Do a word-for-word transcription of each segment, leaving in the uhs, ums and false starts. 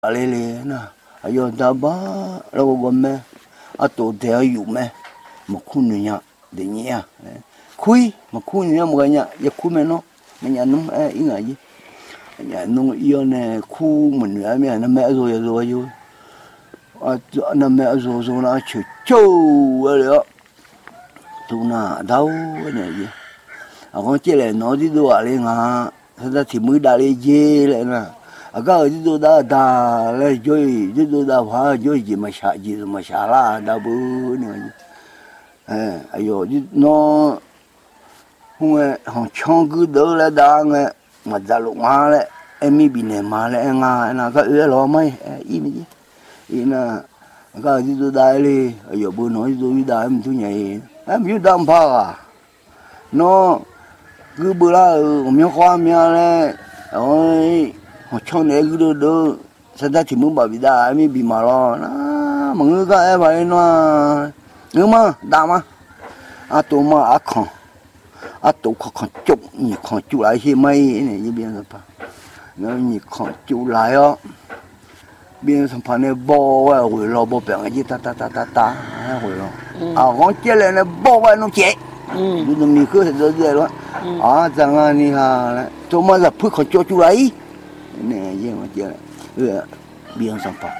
lê lê na ayo ta ba lo go me a to te ayu me mo kunu nya de nya kui mo kunu nya mo nya ya ku me no me nya no e inga yi nya no yo ne ku mo nya me na me zo ya zo yo a na me zo zo na chu chu le tu na dau ne yi a ko che le no di do ale nga sa ti mu da le je le na à cái gì đó đã đã lấy chơi gì đó đã phá chơi gì mà xả gì mà xả la đã bự nữa à ayo gì nó không phải họ chọn cứ đỡ là đã nghe mà ra lúc mà lại em mi bị nè mà lại nghe là cái ế lo mấy im gì im là cái gì đó đã đi ayo bữa nói rồi đã em thu nhảy em biết đam phá à nó cứ bữa là mình khoa mình lại ôi họ cho này cứ đưa đưa sao ta thì muốn bảo bị đá mới bị mà lo nó mà người cái em vậy nó người mà đá mà à tụi mà à con à tụi con con chụp nhỉ con chụp lại khi mấy này như bây giờ pa nó nhỉ con chụp lại á bây giờ thằng này bỏ vào rồi lo bỏ bèn cái gì ta ta ta ta ta rồi lo à con chơi này nó bỏ vào nó chết cứ nó mi cứ thế rồi luôn à chẳng hạn như ha tụi mà là phước con chụp chụp lại nè vậy mà chơi ừ biển sông phà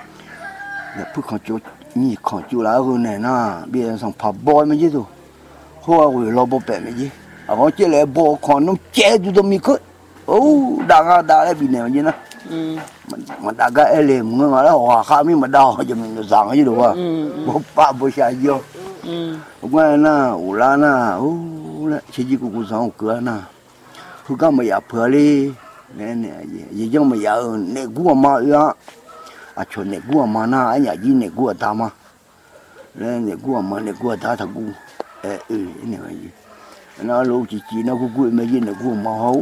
là phước con chú nhỉ con chú lá rồi nè na biển sông phà bơi mà chứ thôi hoa rồi lo bò bẹ mà chứ à con chơi lại bò con nó chết chú tụi mình cứ ô đang à đang lại bị nè mà chứ na mà đang cái em người mà nó hòa khá mi mà đau cho mình rằng cái gì đâu à bò ba bò xài vô ngoài na u la na ô là chỉ chỉ của cuộc sống cửa na cứ cái mà yaph đi nè nè gì chứ mà giờ nè cua mà ya à chuyện nè cua mà na anh nhà gì nè cua ta mà nè nè cua mà nè cua ta thằng cua ê ừ nè gì nó lâu chỉ chỉ nó cua cua mà gì nè cua mà hấu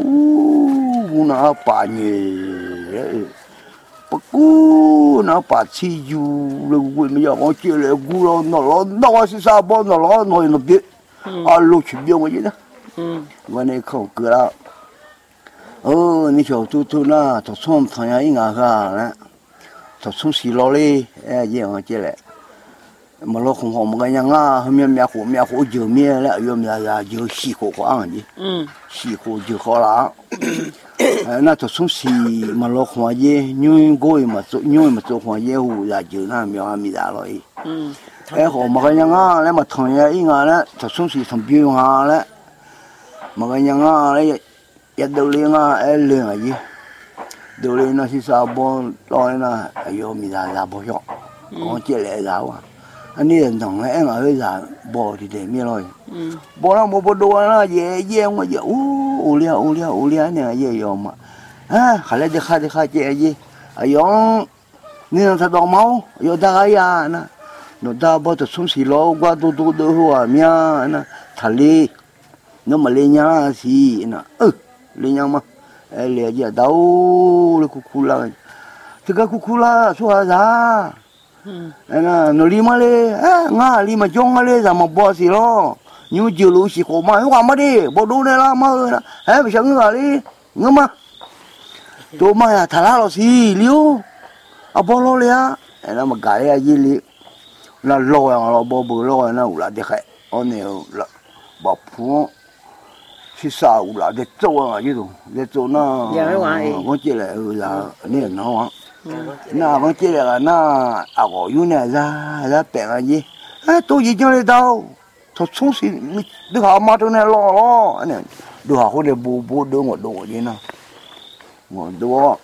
nó bà nhỉ bà cua nó bà chi du lâu cua mà giờ có chuyện là cua nó nó nó sẽ sao bao nó nó nó nó biết à lâu chỉ biết cái gì đóวันนี้เขาเกลือเออนี่เขาตัวตัวน่ะตัวส้มทางยังไงกันนะตัวส้มสีล้อเลยเอ้ยยังไงเจ๊เลยมาล้อของผมกันยังไงเขาเมียเมียหัวเมียหัวเจอเมียแล้วยอมยายาเจอสีหัวกว้างดิสีหัวเจอเขาละเออน่ะตัวส้มสีมาล้อของเย่ยุ่งก้อยมาตัวยุ่งมาตัวของเย่หูยาเจอน่ะมีอะไรมีอะไรเอ้ยของมันยังไงแล้วมาทางยังไงนะตัวส้มสีทำบิวหาแล้วมันยังไงแล้วya đâu liền à em liền à gì đâu liền nó chỉ sao bon rồi nó ayo mi ra ra bao nhiêu con chơi lẽ giáo à anh đi đến thằng em ở bây giờ bỏ thì để mi rồi bỏ nó một bộ đồ nó dễ dễ mà dễ u u lia u lia u lia này dễ rồi mà à khai lên đi khai đi khai chơi gì ayo nên là đồ máu ayo ta cái à nè nó ta bỏ từ xuống xì lô qua tu tu tu hoa mía nè thà li nó mà lên nhá xì nè ừ lên nhau mà lẽ giờ đâu là kukula thì cái kukula xóa ra nè nó đi mà lên ngã đi mà chong mà lên ra mà bỏ xí lo nhưng chiều lũ xí khổ mà hoa mà đi bỏ đồ này là mà hả bây giờ ngã đi ngã mà tôi mà thà là xí liu à bỏ lo liền nè mà cái này gì li là lo là bỏ bự lo là là để khai anh này là bỏ phun thì sao là để做啊这种để做那我这来là nè nó na我这来那啊我有那ra ra bệnh à gì à tôi gì cho đây đâu tôi xuống xí đứa họ mà tôi này lo lo nè đứa họ có để bù bù đứa ngọt đồ gì nào ngọt đồ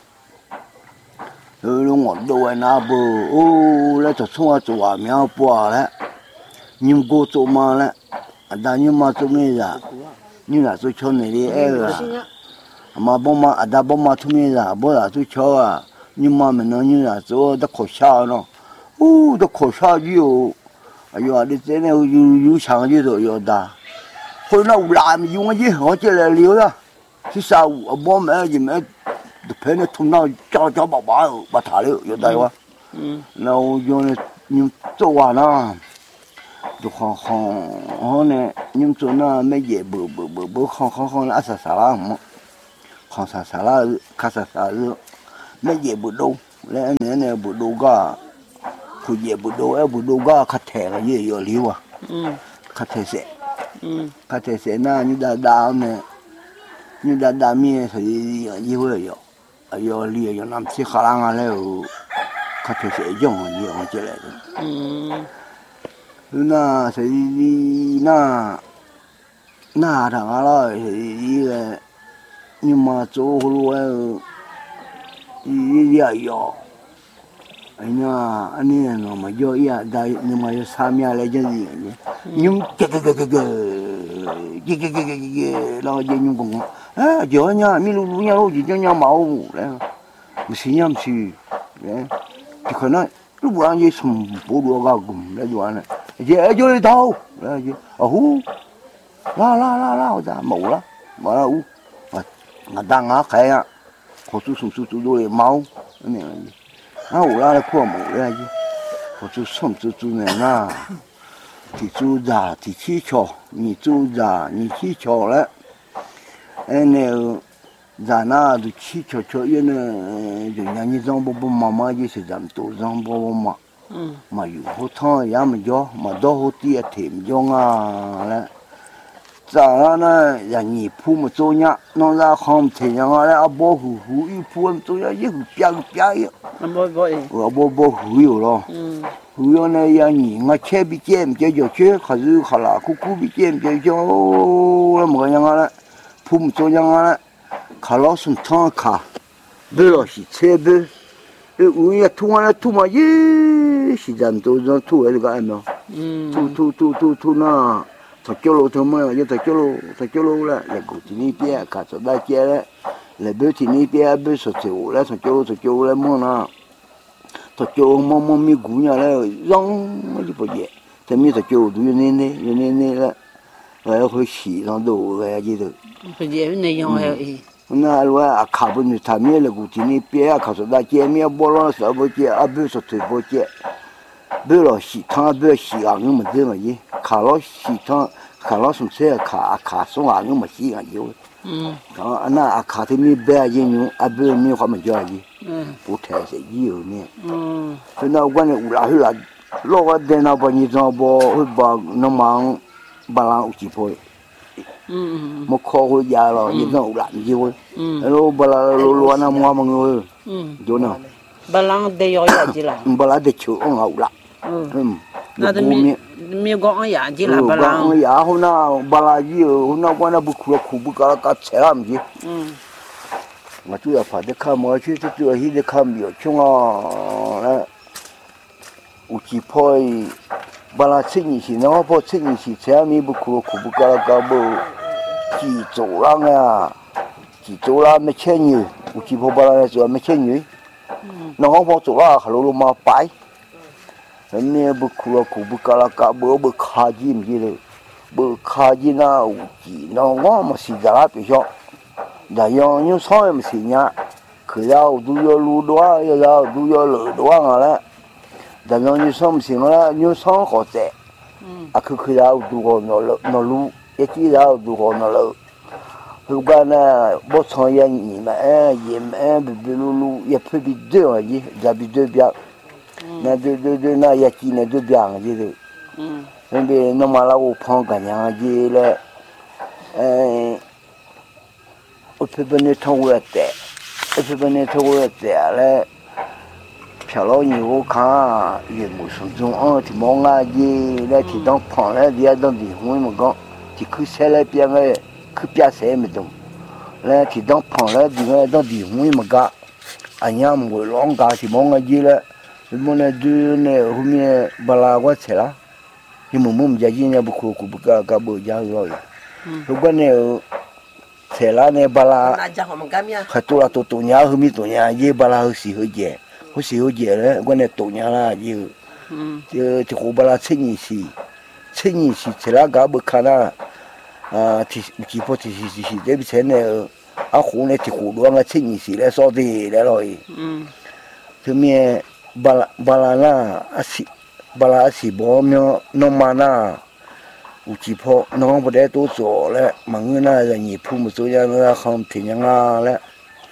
đứa ngọt đồ na bù ô lấy tôi xuống ở chỗ à mèo bò đấy nhưng cô chỗ mà đấy à nhưng mà chỗ này là như là tôi cho này đi em là mà bông mà đã bông mà thôi này là bữa là tôi cho à nhưng mà mình nói như là chỗ đã khổ sao nó u đã khổ sao nhiều giờ đi thế này u u chẳng gì rồi giờ đã hồi nào làm dùng cái gì họ chỉ là liều đó chứ sao bố mẹ gì mẹ phải nó thùng nào cho cho bà bà bà thả liệu giờ đây quá nào giờ này nhưng tôi à nó được không không này nhưng chỗ nó mấy dễ bự bự bự bự không không không là sa sa la không không sa sa la cá sa sa la mấy dễ bự đâu le ne ne bu do ga ku ye bu do e bu do ga kha the ga ye yo li wa ừ kha the se ừ kha the se na ni da da ne ni da da mi se yi wo yo yo li yo nam si kha la nga le o kha the se yo ni yo je le ừ na se yi na na thằng đó thì nhưng mà chỗ luôn ấy ý yo anh à anh ấy nó mà yo ya đại nhưng mà yo sami lại cái gì nhưng cái cái cái cái cái cái cái cái cái cái nó gì nhưng cũng à yo nha mi lu lu nha lu gì cho nha máu đấy mình xin nhầm xí đấy thì khả năng lúc bữa anh ấy sum bố đua gạo gum đấy đua này giờ yo đi đâu đấy chứ à hú la la la la ra mẫu lá mà là u mà mà đang ngã khai á có chú sum chú chú đôi máu này à u la là qua mẫu đấy chứ có chú sum chú chú này na thì chú già thì chi chó nhị chú già nhị chi chó đấy anh này già na thì chi chó chó yên này rồi nhà như dòng bố bố mama như sẽ giảm tổ dòng bố bố mà màอยู่หัวท้องยามมันย่อมาดอหัวเตี้ยเถียมย่องอ่ะแล้วจากนั้นอย่างนี้ผู้มาโจเนี่ยน้องเราคำเถียงอะไรอ่ะบ่หูหูอีผู้มาโจเนี่ยยิ่งเปียกเปียกอ่ะมันบ่บ่เองอ่ะบ่บ่หูอยู่หรอหูอยู่เนี่ยอย่างนี้งั้นเชื่อบิเจมเจ้าเชื่อข้าซื้อข้าละคู่คู่บิเจมเจ้าเจ้าแล้วมันยังไงผู้มาโจยังไงข้าล้อสุนทรข้าเบื่อสิเชื่อเบื่อเอออุ้ยทุ่งอะไรทุ่งมาเยอะสิจันตัวจันทุ่งอะไรก็ไอ้เนาะทุ่งทุ่งทุ่งทุ่งทุ่งน่ะถ้าเจ้าลูกทำไมจะถ้าเจ้าลูกถ้าเจ้าลูกละแล้วกูที่นี่เปี้ยข้าจะได้เจ้าละแล้วเบื่อที่นี่เปี้ยเบื่อสุดเสียวแล้วถ้าเจ้าลูกถ้าเจ้าลูกแล้วมั่งนะถ้าเจ้ามั่งมั่งมีกูเนี่ยแล้วยังไม่ได้ไปเยอะแต่มีถ้าเจ้าดูอยู่นี่นี่อยู่นี่นี่ละแล้วเขา洗上头แล้วจี头不也那样还那我啊卡不你他面了，估计你别啊，考说那见面不老少不见，啊不说腿不见，不老西汤不西啊，我们这么一卡老西汤，卡老什么菜卡卡送啊，我们西啊有，嗯，啊那啊卡的面白人用，啊不面花么叫伊，嗯，不太是有呢，嗯，所以那我呢乌拉去啦，老个在那把你张包会把那忙把人有几破。một kho hồi già rồi nhìn nó lạnh nhiều rồi bà là lô lô na mua mà người chỗ nào bà lang để yo ya chỉ là bà là để chịu ông hậu lạnh là để mi mi gõ ya chỉ là bà lang ya hôm nào bà là gì hôm nào qua na bực khua khủ bực cả cả chế làm gì mà chú là phải để khám mà chú chú là hi để khám nhiều chung à uchi phơi bà là sinh nhị nó phơi sinh nhị chế mi bực khua khủ bực cả cả bự chỉ chỗ lăng à chỉ chỗ lăng mấy千nhiều chỉ phô ba là chỗ mấy千nhiều nó không phô chỗ lăng khá lâu mà phải nên bữa khua khua bữa cả cả bữa bữa khá gì gì đấy bữa khá gì nào chỉ nó ngon mà xì ra bị cho đại dương như sao mà xì nhá khởi đầu du yo lu đóa yo yo du yo lửa đóa ngà lá đại dương như sao mà xì ngà như sao khó chạy à cứ khởi đầu du go nó nó lu cái chỉ là đủ họ nó là hôm qua nè bố chồng nhà nhỉ mà em em bị bị lu lu ya phải bị deux à gì já bị deux biang nè deux deux deux nè ya chỉ nè deux biang à gì đấy nên bây nó mà là ô phong cả nhà gì là ô phải bên này thâu cái tệ ô phải bên này thâu cái tệ là漂老nhiều khá về một số trong ở thì mong là gì là thì đang phong là đi đang đi không mà có thì cứ xe lại biếng ấy cứ biếng xe mới đúng là thì đang phong là đi ngay đang đi không mà cả anh em ngồi long cả thì mong là gì là mình nói đưa này hôm nay bà la quá chết là nhưng mà muốn giờ gì nhà bố cụ bố cả cả bố già rồi lúc đó này chết là này bà la khát tu là tu tu nhà hôm nay tu nhà gì bà la hơi xì hơi dễ hơi xì hơi dễ đấy cái này tu nhà là gì thì thì cô bà la chết gì xì chết gì xì chết là cả bố khá là à thì chỉ có thì thì thì để bị chết này à khu này thì khu đó là chết gì xì là sao thì đấy rồi thì mình bà la bà la na asi bà la asi bỏ miếng nó mà na u chỉ po nó không có để tôi做嘞，mà người na là nhị phụ một số nhà nó không thì nhà nga嘞，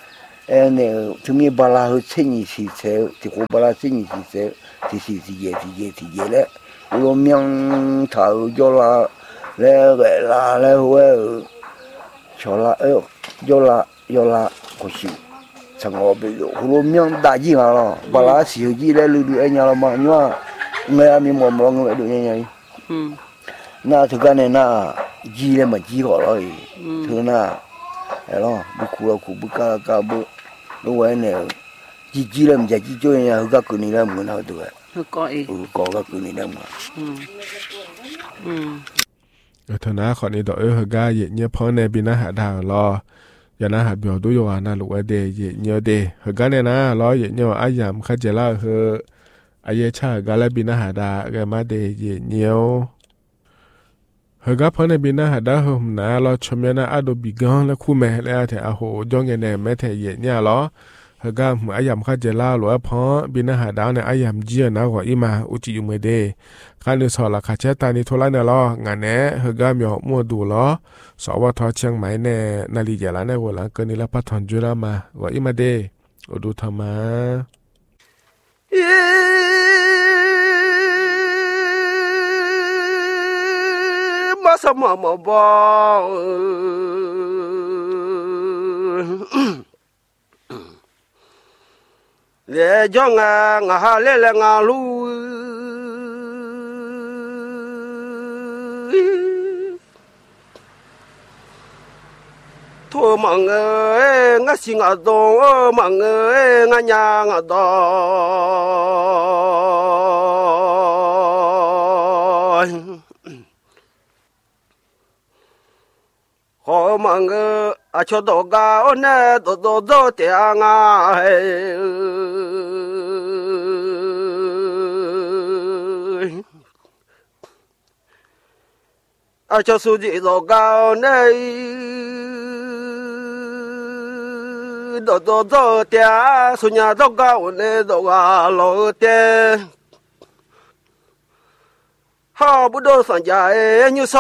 에 네 등이 발라 생이 시세 지고 발라 생이 시세 지시지게 지게 지게래 우로명 타우조라 레레라 레웨 chola ơ yola yola koshi chango be uro명 daji ngalo bala siuji le lu du enya ma nywa ngai mi mo mo ngai du nya ừ na thu ka ne na ji le ma ji ko lo thu na lo bu ku ku bu ka ka bu lo wa ne ji ji le ma ji jo nya hu ka ku ni le mo na du có ý ko ka ku ni le mo ừ ừ thằng nào còn đi đợi hơi ga vậy nhớ phone này bị nó hạ đào lo giờ nó hạ biểu đối vào nó lụa đề vậy nhớ đề hơi ga này nó lo vậy nhớ ai giảm khai chế là hơi ai cha ga lại bị nó hạ đà cái má đề vậy nhiều hơi ga phone này bị nó hạ đà hôm nào lo chấm nhớ nó ăn đồ bị gan là khu mẹ lại thì à hồ cho nghe này mẹ thì vậy nhớ lo hơi ga mà ai giảm khai chế là lụa phone bị nó hạ đà này ai giảm chia nó gọi im mà u chỉ mới đềการนึกสอละขาเชตานี่ทุลันเนลองานเน่เฮกามีมัวดูลอสวทเชียงใหม่เน่นาลีเจลาเน่หัวหลังเกินนี่ละพัฒนจุรามาว่าอิมาเดอดูธรรมะมาสมมาบอกเดี๋ยวจ้องงางาเล่เล่งาลูทั่วมังเอ้งาสิงาดงมังเอ้งาญางาดขอมังเอ้อาชดกาโอเนโดโดโดเตียงาอาชสุจิดกาโอเนdo do do tia sunya do ga one do ga lo te ha bu do san ja e nyu